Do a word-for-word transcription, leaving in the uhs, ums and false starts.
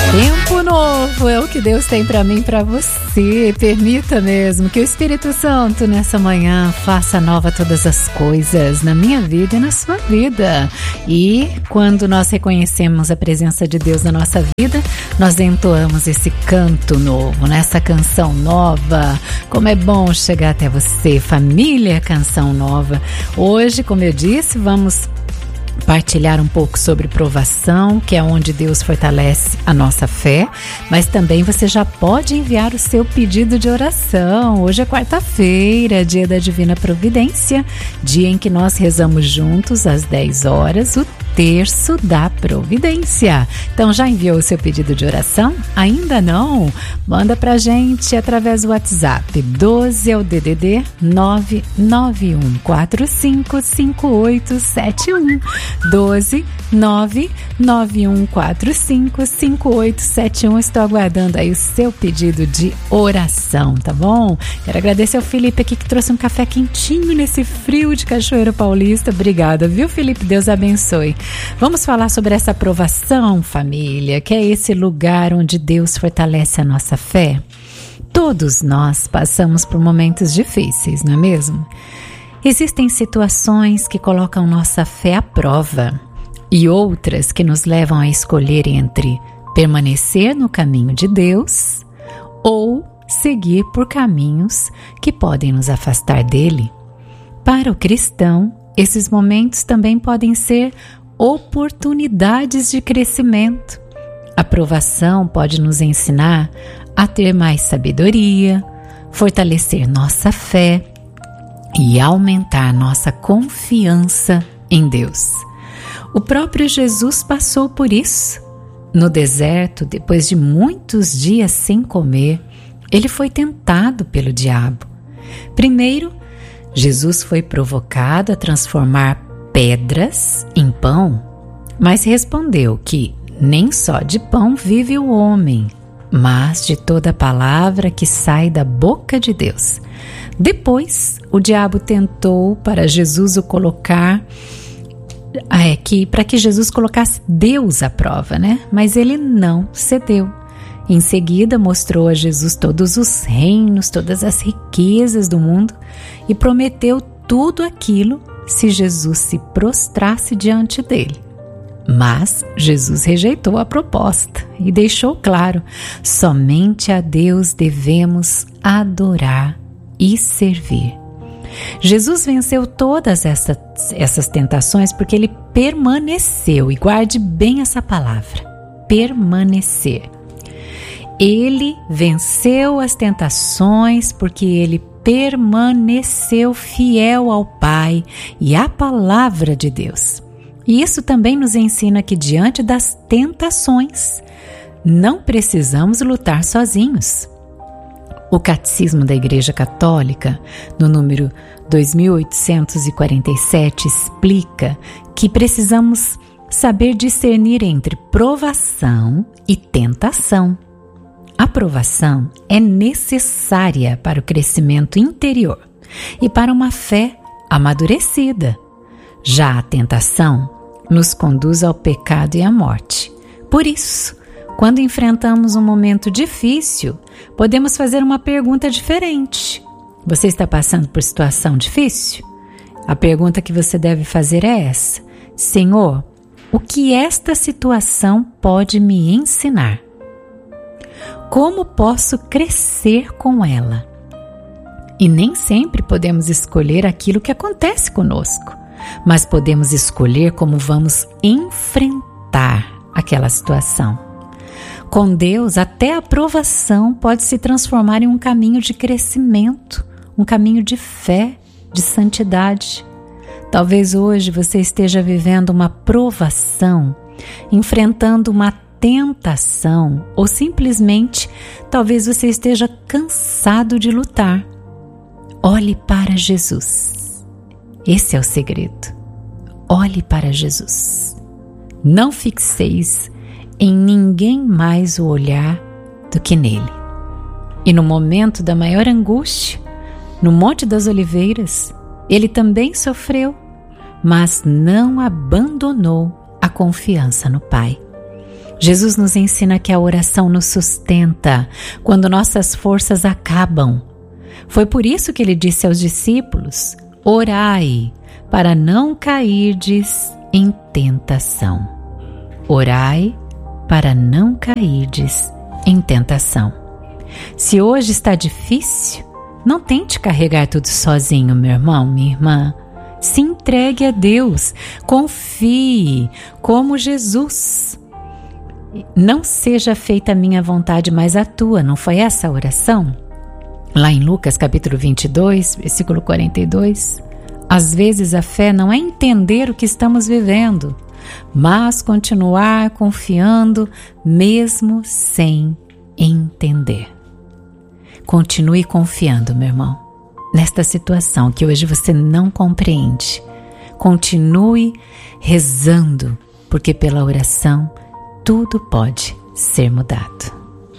Tempo novo é o que Deus tem para mim e para você. Permita mesmo que o Espírito Santo nessa manhã faça nova todas as coisas na minha vida e na sua vida. E quando nós reconhecemos a presença de Deus na nossa vida, nós entoamos esse canto novo, nessa canção nova. Como é bom chegar até você, família Canção Nova. Hoje, como eu disse, vamos partilhar um pouco sobre provação, que é onde Deus fortalece a nossa fé, mas também você já pode enviar o seu pedido de oração. Hoje é quarta-feira, dia da Divina Providência, dia em que nós rezamos juntos às dez horas o terço da Providência. Então já enviou o seu pedido de oração? Ainda não? Manda pra gente através do WhatsApp. doze é o D D D nove nove um quatro cinco cinco oito sete um. doze nove nove um quatro cinco cinco oito sete um. Estou aguardando aí o seu pedido de oração, tá bom? Quero agradecer ao Felipe aqui que trouxe um café quentinho nesse frio de Cachoeira Paulista. Obrigada, viu, Felipe? Deus abençoe. Vamos falar sobre essa provação, família, que é esse lugar onde Deus fortalece a nossa fé. Todos nós passamos por momentos difíceis, não é mesmo? Existem situações que colocam nossa fé à prova e outras que nos levam a escolher entre permanecer no caminho de Deus ou seguir por caminhos que podem nos afastar dele. Para o cristão, esses momentos também podem ser oportunidades de crescimento. A provação pode nos ensinar a ter mais sabedoria, fortalecer nossa fé e aumentar nossa confiança em Deus. O próprio Jesus passou por isso. No deserto, depois de muitos dias sem comer, ele foi tentado pelo diabo. Primeiro, Jesus foi provocado a transformar pedras em pão, mas respondeu que nem só de pão vive o homem, mas de toda palavra que sai da boca de Deus. Depois, o diabo tentou para Jesus o colocar, é, que, para que Jesus colocasse Deus à prova, né? Mas ele não cedeu. Em seguida, mostrou a Jesus todos os reinos, todas as riquezas do mundo e prometeu tudo aquilo se Jesus se prostrasse diante dele. Mas Jesus rejeitou a proposta e deixou claro: somente a Deus devemos adorar e servir. Jesus venceu todas essas, essas tentações porque ele permaneceu, e guarde bem essa palavra, permanecer. Ele venceu as tentações porque ele permaneceu fiel ao Pai e à palavra de Deus. E isso também nos ensina que diante das tentações, não precisamos lutar sozinhos. O Catecismo da Igreja Católica, no número dois mil oitocentos e quarenta e sete, explica que precisamos saber discernir entre provação e tentação. A provação é necessária para o crescimento interior e para uma fé amadurecida. Já a tentação nos conduz ao pecado e à morte. Por isso, quando enfrentamos um momento difícil, podemos fazer uma pergunta diferente. Você está passando por situação difícil? A pergunta que você deve fazer é essa: Senhor, o que esta situação pode me ensinar? Como posso crescer com ela? E nem sempre podemos escolher aquilo que acontece conosco, mas podemos escolher como vamos enfrentar aquela situação. Com Deus, até a provação pode se transformar em um caminho de crescimento, um caminho de fé, de santidade. Talvez hoje você esteja vivendo uma provação, enfrentando uma tentação, ou simplesmente talvez você esteja cansado de lutar. Olhe para Jesus. Esse é o segredo. Olhe para Jesus. Não fixeis em ninguém mais o olhar do que nele. E no momento da maior angústia, no Monte das Oliveiras, ele também sofreu, mas não abandonou a confiança no Pai. Jesus nos ensina que a oração nos sustenta quando nossas forças acabam. Foi por isso que ele disse aos discípulos: orai, para não cairdes em tentação. Orai, para não cairdes em tentação. Se hoje está difícil, não tente carregar tudo sozinho, meu irmão, minha irmã. Se entregue a Deus, confie como Jesus. Não seja feita a minha vontade, mas a tua. Não foi essa a oração? Lá em Lucas capítulo vinte e dois, versículo quarenta e dois. Às vezes a fé não é entender o que estamos vivendo, mas continuar confiando mesmo sem entender. Continue confiando, meu irmão, nesta situação que hoje você não compreende. Continue rezando, porque pela oração tudo pode ser mudado.